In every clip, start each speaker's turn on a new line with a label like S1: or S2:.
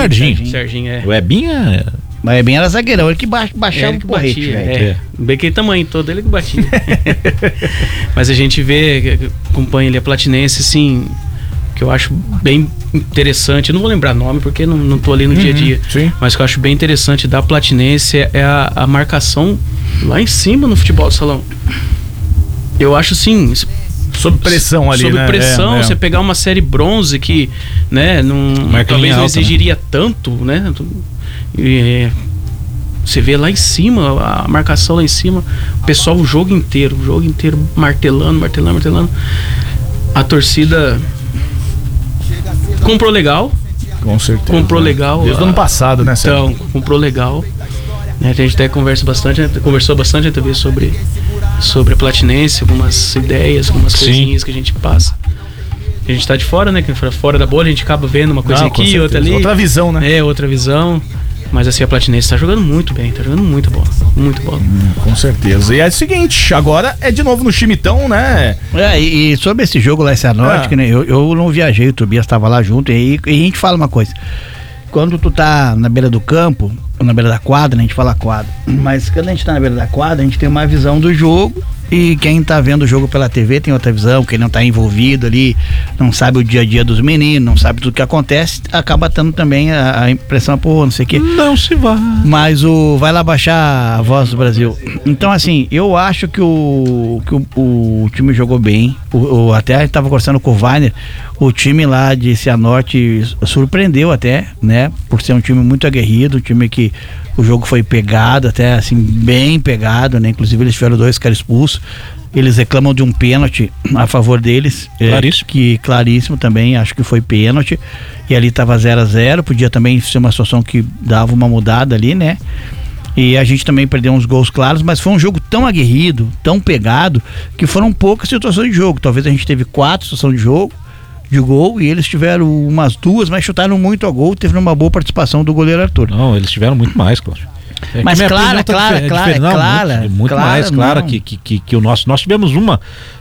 S1: Serginho, é.
S2: O Ebinha...
S3: Mas bem era zagueirão, ele que baixava o porrete, velho.
S1: Bem que ele tamanho todo, ele que batia. Mas a gente vê, acompanha ele a Platinense, assim, que eu acho bem interessante. Eu não vou lembrar nome porque não tô ali no dia a dia.
S2: Sim.
S1: Mas que eu acho bem interessante da Platinense é a marcação lá em cima no futebol do salão. Eu acho assim.
S2: Sob pressão ali,
S1: sob
S2: né?
S1: pressão, você pegar uma série bronze que, né, talvez não exigiria tanto, né? E você vê lá em cima, a marcação lá em cima, o pessoal o jogo inteiro martelando. A torcida comprou legal.
S2: Com certeza.
S1: Comprou legal.
S2: Desde o ano passado, né,
S1: Sérgio? Então, comprou legal. A gente até conversou bastante também sobre a Platinense, algumas ideias, algumas coisinhas que a gente passa. A gente tá de fora, né? Que fora da bolha, a gente acaba vendo uma coisa aqui, outra ali.
S2: Outra visão, né?
S1: Outra visão. Mas assim, a Platinense tá jogando muito bem, tá jogando muita bola.
S2: Com certeza. E é o seguinte, agora é de novo no Chimitão, né?
S3: E sobre esse jogo lá, esse Cianorte, né? Eu não viajei, o Tobias tava lá junto, e a gente fala uma coisa. Quando tu tá na beira do campo, ou na beira da quadra, né, a gente fala quadra, mas quando a gente tá na beira da quadra, a gente tem uma visão do jogo, e quem tá vendo o jogo pela TV tem outra visão, quem não tá envolvido ali, não sabe o dia a dia dos meninos, não sabe tudo que acontece, acaba tendo também a impressão, não sei o que.
S2: Não se vai.
S3: Mas vai lá baixar a Voz do Brasil. Então, assim, eu acho que o time jogou bem, até a gente tava conversando com o Wagner, o time lá de Cianorte surpreendeu até, né, por ser um time muito aguerrido, um time que o jogo foi pegado, até assim, bem pegado, né? Inclusive eles tiveram 2 caras expulsos. Eles reclamam de um pênalti a favor deles.
S2: Claríssimo.
S3: Claríssimo também, acho que foi pênalti. E ali tava 0-0, podia também ser uma situação que dava uma mudada ali, né? E a gente também perdeu uns gols claros, mas foi um jogo tão aguerrido, tão pegado, que foram poucas situações de jogo. Talvez a gente teve 4 situações de gol, e eles tiveram umas 2, mas chutaram muito a gol, teve uma boa participação do goleiro Arthur.
S2: Não, eles tiveram muito mais, Cláudio.
S3: Mas claro,
S2: muito mais, claro que o nosso. Nós tivemos uma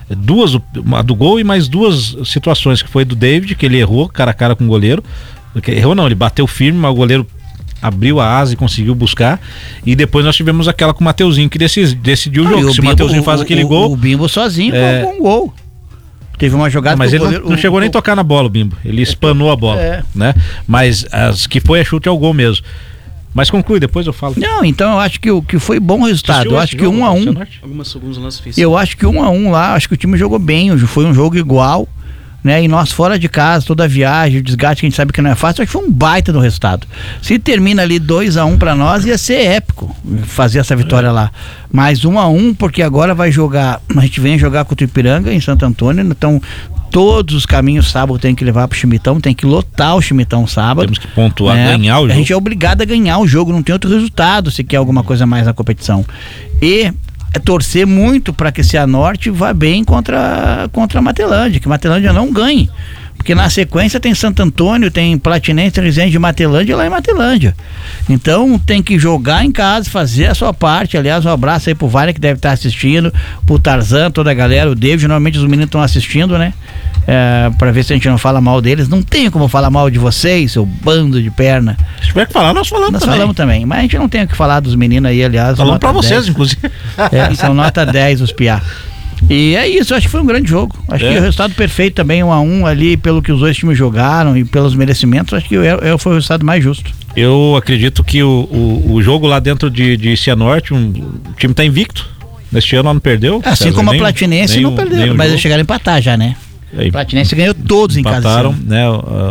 S2: do gol e mais 2 situações, que foi do David, que ele errou cara a cara com o goleiro. Errou não, ele bateu firme, mas o goleiro abriu a asa e conseguiu buscar. E depois nós tivemos aquela com o Mateuzinho, que decidiu o jogo. Se o Mateuzinho faz aquele gol.
S3: O Bimbo sozinho com um gol. Teve uma jogada.
S2: Mas ele não chegou nem a tocar na bola, o Bimbo. Ele espanou a bola, né? Mas as que foi a chute é o gol mesmo. Mas conclui, depois eu falo.
S3: Não, então eu acho que foi bom o resultado. Eu acho que 1-1.
S1: Algumas segundos lances.
S3: Eu acho que 1-1 lá, acho que o time jogou bem. Foi um jogo igual, né? E nós fora de casa, toda a viagem, o desgaste que a gente sabe que não é fácil, acho que foi um baita do resultado. Se termina ali 2-1 pra nós, ia ser épico fazer essa vitória lá. Mas 1-1, porque agora a gente vem jogar contra o Ipiranga em Santo Antônio, então todos os caminhos sábado tem que levar pro Chimitão, tem que lotar o Chimitão sábado.
S2: Temos que pontuar, ganhar o jogo.
S3: A gente é obrigado a ganhar o jogo, não tem outro resultado se quer alguma coisa mais na competição. E torcer muito para que Cianorte vá bem contra a Matelândia, que Matelândia não ganhe. Porque na sequência tem Santo Antônio, tem Platinense, tem Resende, Matelândia lá em Matelândia. Então tem que jogar em casa, fazer a sua parte. Aliás, um abraço aí pro Vale que deve estar assistindo, pro Tarzan, toda a galera, o David, normalmente os meninos estão assistindo, né? Pra ver se a gente não fala mal deles. Não tem como falar mal de vocês, seu bando de perna.
S2: Se tiver que falar, nós falamos
S3: também. Mas a gente não tem o que falar dos meninos aí, aliás.
S2: Falamos pra vocês, inclusive.
S3: São nota 10 os piá. E é isso, acho que foi um grande jogo. Acho que o resultado perfeito também, 1-1 ali, pelo que os 2 times jogaram e pelos merecimentos, acho que foi o resultado mais justo.
S2: Eu acredito que o jogo lá dentro de Cianorte, o time tá invicto. Neste ano não perdeu.
S3: Assim como a Platinense não perdeu, mas eles chegaram a empatar já, né? A Platinense ganhou todos
S2: empataram,
S3: em casa.
S2: Né?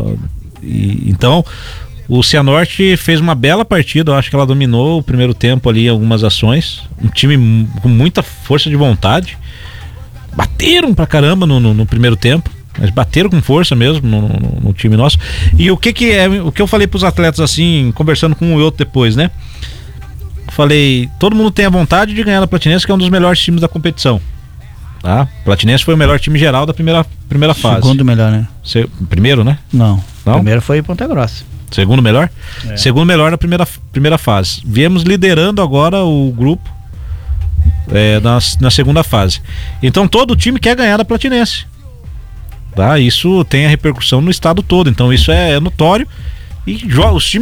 S2: Então, o Cianorte fez uma bela partida, eu acho que ela dominou o primeiro tempo ali, algumas ações. Um time com muita força de vontade. Bateram pra caramba no primeiro tempo, mas bateram com força mesmo no time nosso. E o que eu falei pros atletas assim, conversando com um e outro depois, né? Falei, todo mundo tem a vontade de ganhar da Platinense, que é um dos melhores times da competição. Tá? Platinense foi o melhor time geral da primeira fase.
S3: Segundo melhor, né?
S2: Primeiro, né?
S3: Não? Primeiro foi Ponta Grossa.
S2: Segundo melhor? Segundo melhor na primeira fase. Viemos liderando agora o grupo na segunda fase. Então todo time quer ganhar da Platinense, tá? Isso tem a repercussão no estado todo, então isso é notório. E os times